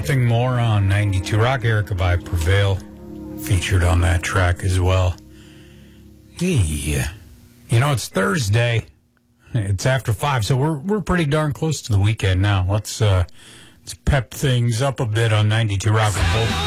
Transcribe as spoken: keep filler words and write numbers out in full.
Nothing More on ninety-two Rock. Erykah by Prevail featured on that track as well. Yeah. You know, it's Thursday. It's after five, so we're we're pretty darn close to the weekend now. Let's uh let's pep things up a bit on ninety-two Rock.